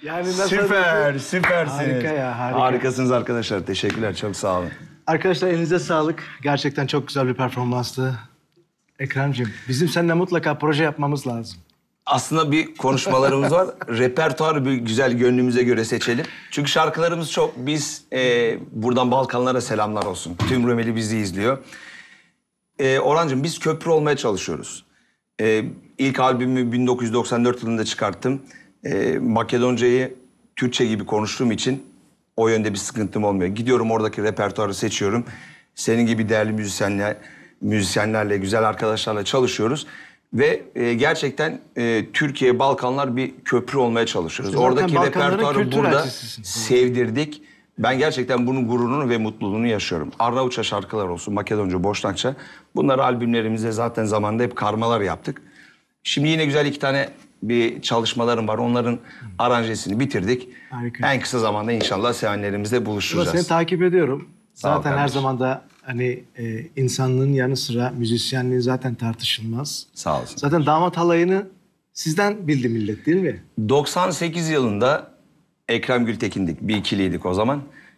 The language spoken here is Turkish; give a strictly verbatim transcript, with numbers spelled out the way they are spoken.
Yani nasıl Süper, süpersiniz. Harika ya, harika. Harikasınız arkadaşlar. Teşekkürler, çok sağ olun. Arkadaşlar elinize sağlık. Gerçekten çok güzel bir performanstı. Ekrem'ciğim, bizim seninle mutlaka proje yapmamız lazım. Aslında bir konuşmalarımız var. Repertuarı bir güzel gönlümüze göre seçelim. Çünkü şarkılarımız çok. Biz e, buradan Balkanlara selamlar olsun. Tüm Rumeli bizi izliyor. E, Orhancığım biz köprü olmaya çalışıyoruz. E, ilk albümü bin dokuz yüz doksan dört yılında çıkarttım. E, Makedoncayı Türkçe gibi konuştuğum için o yönde bir sıkıntım olmuyor. Gidiyorum oradaki repertuarı seçiyorum. Senin gibi değerli müzisyenler, müzisyenlerle, güzel arkadaşlarla çalışıyoruz. Ve e, gerçekten e, Türkiye, Balkanlar bir köprü olmaya çalışıyoruz. Zaten Oradaki Balkanların repertuarı kültür burada elçisisin. sevdirdik. Ben gerçekten bunun gururunu ve mutluluğunu yaşıyorum. Arnavutça şarkılar olsun, Makedonca, Boşnakça. Bunları albümlerimizde zaten zamanında hep karmalar yaptık. Şimdi yine güzel iki tane bir çalışmalarım var. Onların aranjesini bitirdik. Harika. En kısa zamanda inşallah sevenlerimizle Ama buluşturacağız. seni takip ediyorum. Sağ ol Zaten her kardeşim. zaman da hani e, insanlığın yanı sıra müzisyenliği zaten tartışılmaz. Sağ olsun. Zaten damat halayını sizden bildi millet değil mi? doksan sekiz yılında Ekrem Gültekin'dik. Bir ikiliydik o zaman.